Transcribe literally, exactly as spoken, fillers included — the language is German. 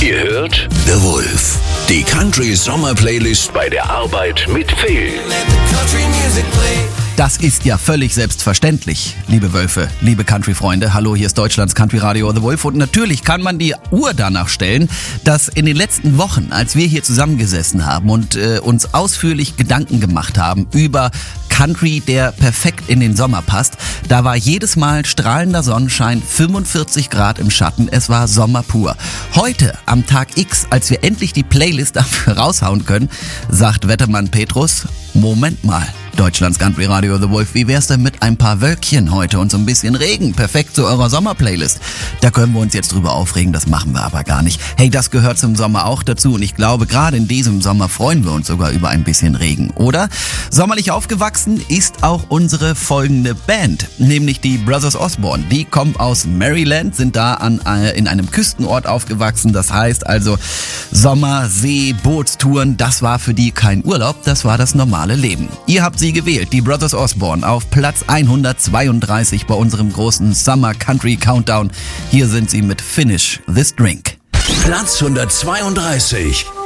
Ihr hört The Wolf, die Country Sommer Playlist bei der Arbeit mit Phil. Das ist ja völlig selbstverständlich, liebe Wölfe, liebe Country-Freunde. Hallo, hier ist Deutschlands Country-Radio The Wolf. Und natürlich kann man die Uhr danach stellen, dass in den letzten Wochen, als wir hier zusammengesessen haben und äh, uns ausführlich Gedanken gemacht haben über Country, der perfekt in den Sommer passt, da war jedes Mal strahlender Sonnenschein, fünfundvierzig Grad im Schatten, es war Sommer pur. Heute, am Tag X, als wir endlich die Playlist dafür raushauen können, sagt Wettermann Petrus, Moment mal. Deutschlands Country Radio The Wolf, wie wär's denn mit ein paar Wölkchen heute und so ein bisschen Regen? Perfekt zu eurer Sommerplaylist. Da können wir uns jetzt drüber aufregen, das machen wir aber gar nicht. Hey, das gehört zum Sommer auch dazu und ich glaube, gerade in diesem Sommer freuen wir uns sogar über ein bisschen Regen, oder? Sommerlich aufgewachsen ist auch unsere folgende Band, nämlich die Brothers Osborne. Die kommen aus Maryland, sind da an, äh, in einem Küstenort aufgewachsen. Das heißt also Sommer, See, Bootstouren, das war für die kein Urlaub, das war das normale Leben. Ihr habt sie gewählt, die Brothers Osborne, auf Platz hundertzweiunddreißig bei unserem großen Summer Country Countdown. Hier sind sie mit Finish This Drink. Platz hundertzweiunddreißig.